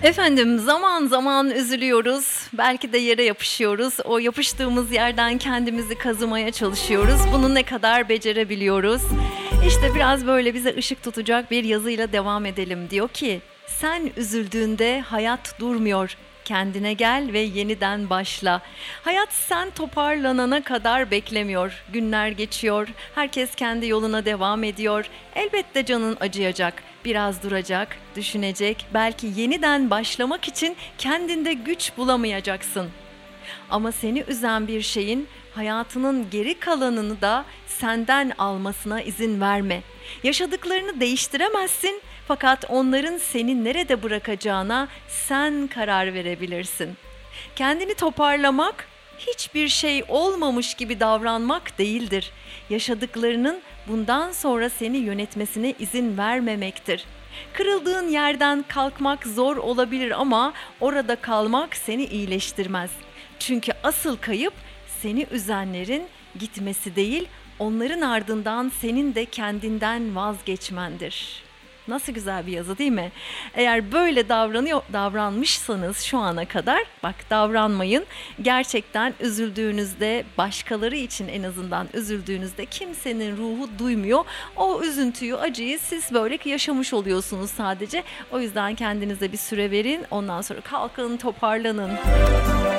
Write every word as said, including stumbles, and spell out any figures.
Efendim, zaman zaman üzülüyoruz, belki de yere yapışıyoruz. O yapıştığımız yerden kendimizi kazımaya çalışıyoruz. Bunu ne kadar becerebiliyoruz? İşte biraz böyle bize ışık tutacak bir yazıyla devam edelim. Diyor ki, sen üzüldüğünde hayat durmuyor. Kendine gel ve yeniden başla. Hayat sen toparlanana kadar beklemiyor. Günler geçiyor, herkes kendi yoluna devam ediyor. Elbette canın acıyacak, biraz duracak, düşünecek. Belki yeniden başlamak için kendinde güç bulamayacaksın. Ama seni üzen bir şeyin hayatının geri kalanını da senden almasına izin verme. Yaşadıklarını değiştiremezsin fakat onların seni nerede bırakacağına sen karar verebilirsin. Kendini toparlamak hiçbir şey olmamış gibi davranmak değildir. Yaşadıklarının bundan sonra seni yönetmesine izin vermemektir. Kırıldığın yerden kalkmak zor olabilir ama orada kalmak seni iyileştirmez. Çünkü asıl kayıp seni üzenlerin gitmesi değil, onların ardından senin de kendinden vazgeçmendir. Nasıl güzel bir yazı değil mi? Eğer böyle davranıyor, davranmışsanız şu ana kadar, bak davranmayın. Gerçekten üzüldüğünüzde, başkaları için en azından üzüldüğünüzde kimsenin ruhu duymuyor. O üzüntüyü, acıyı siz böyle yaşamış oluyorsunuz sadece. O yüzden kendinize bir süre verin. Ondan sonra kalkın, toparlanın.